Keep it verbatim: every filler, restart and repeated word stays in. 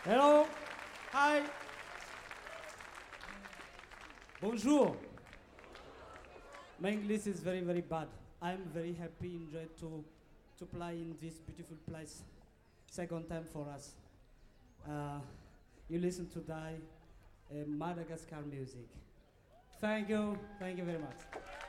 Hello. Hi. Bonjour. My English is very, very bad. I'm very happy, enjoy to, to play in this beautiful place. Second time for us. Uh, you listen to die uh, Madagascar music. Thank you. Thank you very much.